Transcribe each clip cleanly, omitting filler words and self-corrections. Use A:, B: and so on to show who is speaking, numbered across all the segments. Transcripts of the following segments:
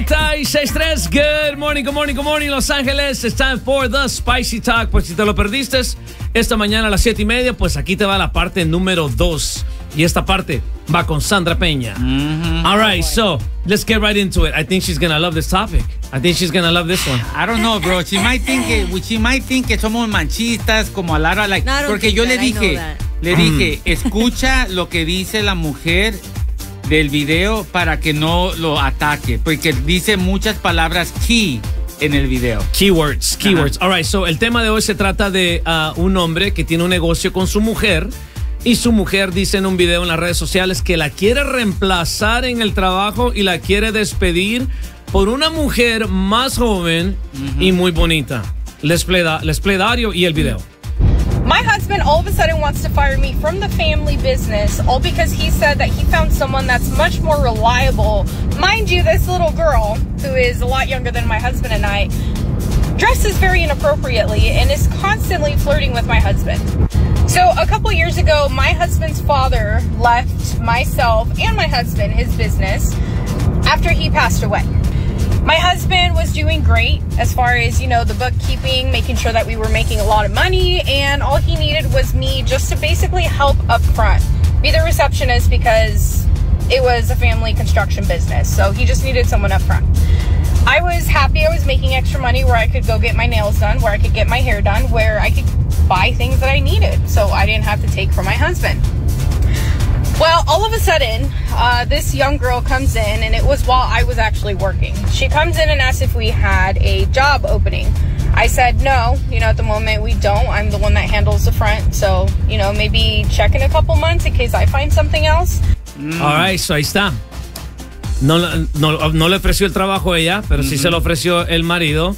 A: 96.3, good morning, good morning, good morning, Los Ángeles. It's time for the Spicy Talk. Pues si te lo perdiste esta mañana a las 7:30, pues aquí te va la parte número 2. Y esta parte va con Sandra Peña. All right, so let's get right into it. I think she's gonna love this topic. I think she's gonna love this one.
B: I don't know, bro. She might think que somos machistas, como a Lara, like, porque yo le dije, escucha lo que dice la mujer del video para que no lo ataque, porque dice muchas palabras key en el video.
A: Keywords. All right, so el tema de hoy se trata de un hombre que tiene un negocio con su mujer. Y su mujer dice en un video en las redes sociales que la quiere reemplazar en el trabajo y la quiere despedir por una mujer más joven y muy bonita. Les play audio y el video.
C: My husband all of a sudden wants to fire me from the family business, all because he said that he found someone that's much more reliable. Mind you, this little girl, who is a lot younger than my husband and I, dresses very inappropriately and is constantly flirting with my husband. So a couple years ago, my husband's father left myself and my husband his business after he passed away. My husband was doing great as far as, you know, the bookkeeping, making sure that we were making a lot of money, and all he needed was me just to basically help up front, be the receptionist, because it was a family construction business. So he just needed someone up front. I was happy I was making extra money where I could go get my nails done, where I could get my hair done, where I could buy things that I needed, so I didn't have to take from my husband. Well, all of a sudden, this young girl comes in, and it was while I was actually working. She comes in and asks if we had a job opening. I said no, you know, at the moment we don't. I'm the one that handles the front, so, you know, maybe check in a couple months in case I find something else.
A: All right, so ahí está. No le ofreció el trabajo a ella, pero sí se lo ofreció el marido.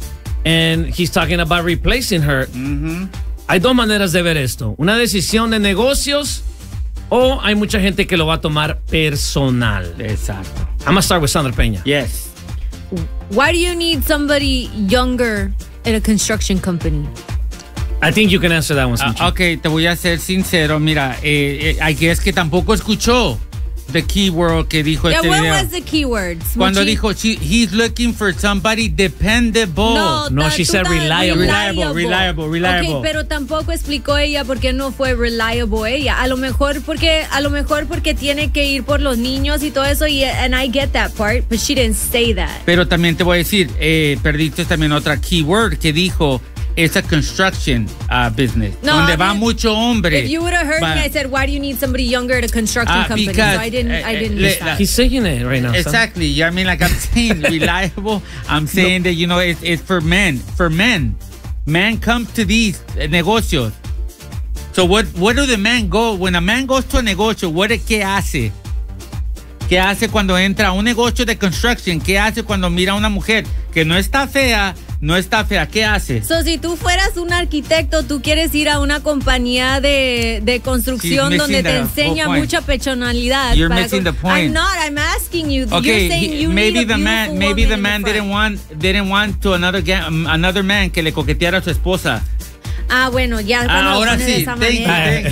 A: And he's talking about replacing her. Hay dos maneras de ver esto. Una decisión de negocios o hay mucha gente que lo va a tomar personal.
B: Exacto.
A: I'm going to start with Sandra Peña.
B: Yes.
D: Why do you need somebody younger in a construction company?
A: I think you can answer that one, Sinchi.
B: Ok, te voy a ser sincero. Mira, I guess que tampoco escuchó the keyword que dijo este video.
D: Yeah, what was the keywords?
B: Cuando dijo, he's looking for somebody dependable.
A: No, she said reliable.
B: Reliable.
D: Ok, pero tampoco explicó ella por qué no fue reliable ella. A lo mejor porque tiene que ir por los niños y todo eso, and I get that part, but she didn't say that.
B: Pero también te voy a decir, perdiste también otra keyword que dijo, it's a construction business, donde va mucho hombre.
D: If you would have heard me, I said, why do you need somebody younger at a construction company? So I didn't miss that.
A: He's saying it right now.
B: Exactly. I mean, like I'm saying, reliable. I'm saying that, you know, it's for men. For men. Men come to these negocios. So what do the men go? When a man goes to a negocio, ¿qué hace? ¿Qué hace cuando entra a un negocio de construction? ¿Qué hace cuando mira a una mujer que no está fea? ¿Qué hace?
D: So, si tú fueras un arquitecto, tú quieres ir a una compañía de construcción donde te enseña mucha personalidad.
B: You're missing the point.
D: I'm not. I'm asking you.
B: Okay,
D: you're saying you
B: maybe
D: need
B: the man didn't want to another man que le coqueteara a su esposa.
D: Ah, bueno, ya cuando
B: ahora
D: lo
B: sí.
D: de esa manera.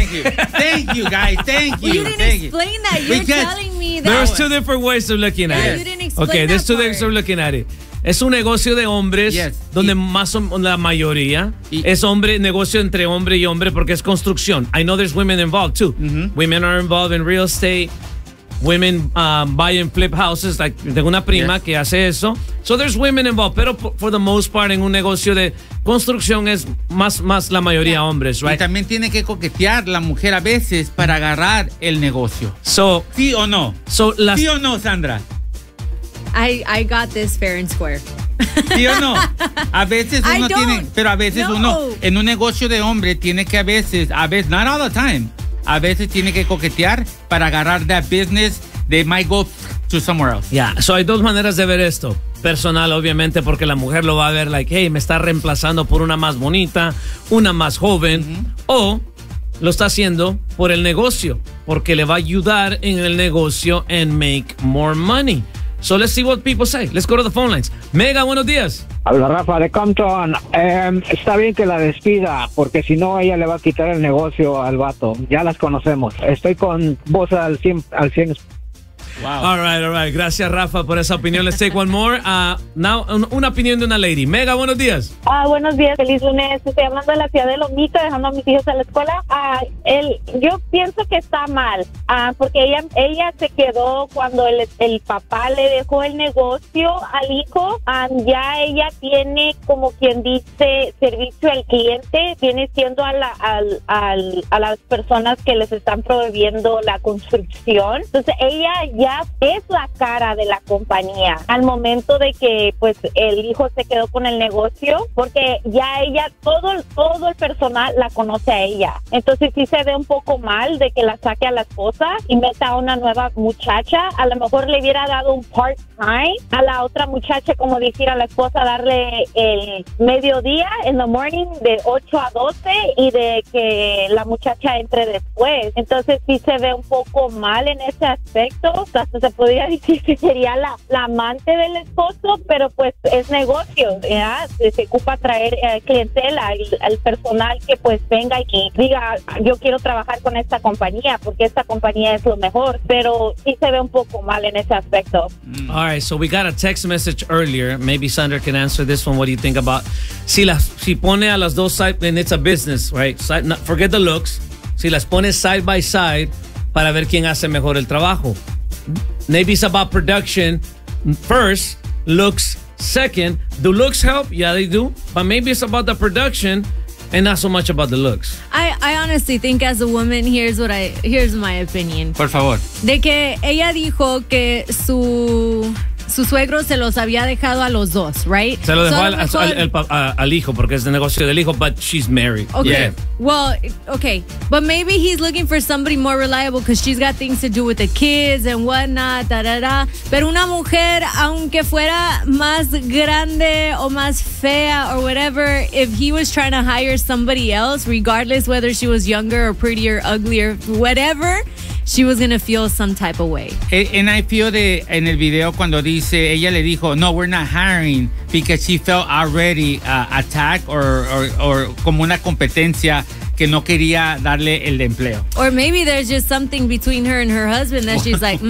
B: Thank you, guys. Thank you.
D: You didn't explain that. You're telling me that.
A: There's two different ways of looking at it.
D: You didn't explain
A: Okay, there's
D: that
A: two ways of looking at it. Es un negocio de hombres, donde la mayoría es negocio entre hombre y hombre porque es construcción. I know there's women involved too. Women are involved in real estate. Women buy and flip houses. Like, tengo una prima que hace eso. So there's women involved. Pero for the most part, en un negocio de construcción es más la mayoría hombres, right?
B: Y también tiene que coquetear la mujer a veces para agarrar el negocio.
A: So,
B: ¿sí o no? ¿Sí o no, Sandra?
D: I got this fair and square.
B: ¿Sí o no? A veces uno tiene, pero a veces uno en un negocio de hombre tiene que a veces, not all the time, a veces tiene que coquetear para agarrar that business. They might go to somewhere else.
A: Yeah, so hay dos maneras de ver esto. Personal, obviamente, porque la mujer lo va a ver like, hey, me está reemplazando por una más bonita, una más joven, o lo está haciendo por el negocio, porque le va a ayudar en el negocio and make more money. So let's see what people say. Let's go to the phone lines. Mega, buenos días.
E: Habla Rafa de Compton. Está bien que la despida, porque si no ella le va a quitar el negocio al vato. Ya las conocemos. Estoy con vos al 100.
B: Wow.
A: All right. Gracias, Rafa, por esa opinión. Let's take one more. Now, una opinión de una lady. Mega, buenos días.
F: Buenos días, feliz lunes. Estoy hablando de la ciudad de Lomita, dejando a mis hijos a la escuela. Yo pienso que está mal, porque ella se quedó cuando el papá le dejó el negocio al hijo. Ya ella tiene, como quien dice, servicio al cliente, viene siendo a las personas que les están proveyendo la construcción. Entonces ella ya es la cara de la compañía al momento de que pues el hijo se quedó con el negocio, porque ya ella, todo el personal la conoce a ella. Entonces sí se ve un poco mal de que la saque a la esposa y meta a una nueva muchacha. A lo mejor le hubiera dado un part-time a la otra muchacha, como decir a la esposa, darle el mediodía, en the morning, de 8 a 12, y de que la muchacha entre después. Entonces sí se ve un poco mal en ese aspecto. Hasta se podría decir que sería la amante del esposo, pero pues es negocio, ¿verdad? Se ocupa traer clientela, al personal que pues venga y diga, yo quiero trabajar con esta compañía porque esta compañía es lo mejor, pero sí se ve un poco mal en ese aspecto.
A: All right, so we got a text message earlier. Maybe Sandra can answer this one. What do you think about si pone a las dos side, and it's a business, right? Forget the looks. Si las pone side by side para ver quién hace mejor el trabajo. Maybe it's about production first, looks second. Do looks help? Yeah, they do. But maybe it's about the production and not so much about the looks.
D: I honestly think as a woman, here's my opinion.
B: Por favor.
D: De que ella dijo que su suegro se los había dejado a los dos, right?
A: Se lo dejó al hijo porque es el negocio del hijo, but she's married.
D: Okay.
A: Yeah.
D: Well, okay. But maybe he's looking for somebody more reliable because she's got things to do with the kids and whatnot, Pero una mujer, aunque fuera más grande o más fea or whatever, if he was trying to hire somebody else, regardless whether she was younger or prettier, uglier, whatever, she was going to feel some type of way.
B: And I feel en el video cuando dice, ella le dijo, no, we're not hiring, because she felt already attacked or como una competencia que no quería darle el empleo.
D: Or maybe there's just something between her and her husband that she's like,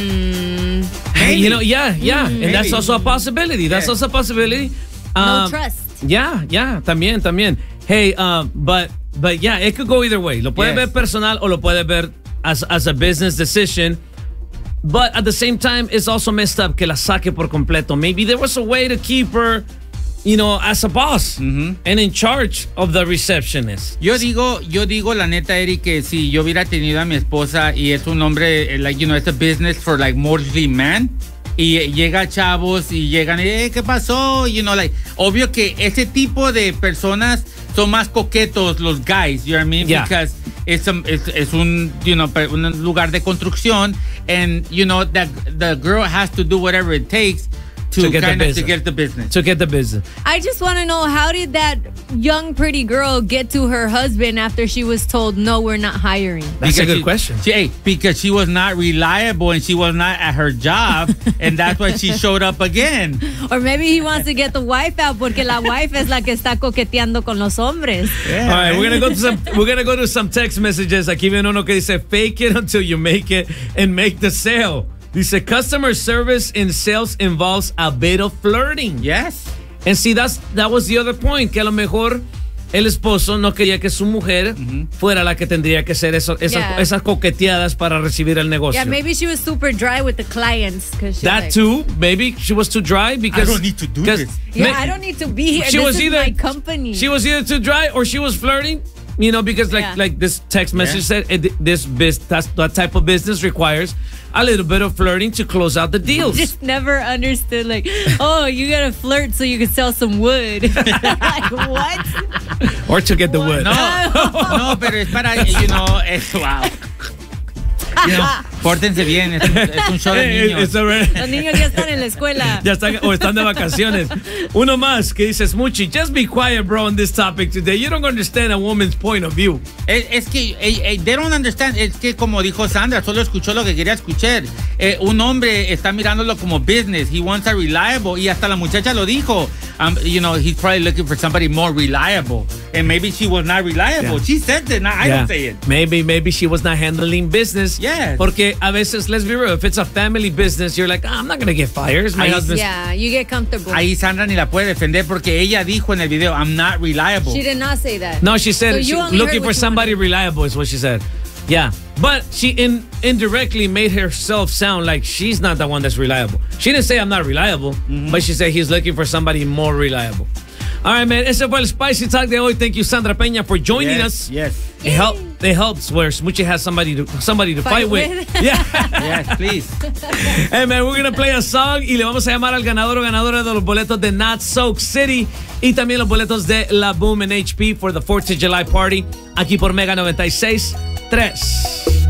A: You know, yeah. And that's also a possibility. That's also a possibility.
D: No trust.
A: Yeah, también. Hey, but yeah, it could go either way. Lo puedes ver personal o lo puedes ver as a business decision. But at the same time, it's also messed up que la saque por completo. Maybe there was a way to keep her, you know, as a boss and in charge of the receptionist.
B: Yo digo la neta, Eric, que si yo hubiera tenido a mi esposa y es un hombre, like, you know, it's a business for like mostly men, y llega chavos y llegan, ¿qué pasó? You know, like, obvio que ese tipo de personas son más coquetos, los guys, you know what I mean?
A: Yeah.
B: Because es un, you know, un lugar de construcción, and, you know, that the girl has to do whatever it takes to get the business.
D: I just want to know, how did that young pretty girl get to her husband after she was told, no, we're not hiring?
A: That's a good question.
B: Because she was not reliable and she was not at her job, and that's why she showed up again.
D: Or maybe he wants to get the wife out porque la wife es la que está coqueteando con los hombres.
A: Yeah, all right, we're gonna go to some text messages. Aquí viene uno que dice, fake it until you make it and make the sale. Dice, customer service in sales involves a bit of flirting.
B: Yes.
A: And see, that was the other point, que a lo mejor el esposo no quería que su mujer fuera la que tendría que hacer esas coqueteadas para recibir el negocio.
D: Yeah, maybe she was super dry with the clients.
A: That too, maybe she was too dry because...
B: I don't need to do this.
D: Yeah, I don't need to be here. This is my company.
A: She was either too dry or she was flirting. You know, because like this text message said, that type of business requires a little bit of flirting to close out the deals.
D: Just never understood, like, oh, you gotta flirt so you can sell some wood. Like, what?
A: Or to get the wood.
B: No, pero es para, you know, wow. You know, pórtense bien, es un show de niños.
D: Los niños ya están en la escuela.
A: Ya están, o están de vacaciones. Uno más que dice, Smoochie, just be quiet, bro, on this topic today. You don't understand a woman's point of view.
B: Es que they don't understand. Es que, como dijo Sandra, solo escuchó lo que quería escuchar. Un hombre está mirándolo como business. He wants a reliable. Y hasta la muchacha lo dijo. he's probably looking for somebody more reliable. And maybe she was not reliable.
A: Yeah.
B: She said that. I don't say it.
A: Maybe she was not handling business.
B: Yes.
A: Porque a veces, let's be real, if it's a family business, you're like, I'm not going to get fired. It's my husband's.
D: Yeah, you get comfortable.
B: Ahí Sandra ni la puede defender porque ella dijo en el video, I'm not reliable.
D: She did not say that.
A: No, she said
D: So
A: looking for somebody reliable is what she said. Yeah. But she indirectly made herself sound like she's not the one that's reliable. She didn't say I'm not reliable, but she said he's looking for somebody more reliable. All right, man. Ese fue el Spicy Talk de hoy. Thank you, Sandra Peña, for joining us.
B: Yes.
A: It helps where Smoochie has somebody to fight with. Yeah.
B: Yes, please.
A: Hey, man, we're going to play a song y le vamos a llamar al ganador o ganadora de los boletos de Not Soak City y también los boletos de La Boom en HP for the 4th of July party aquí por Mega 96.3.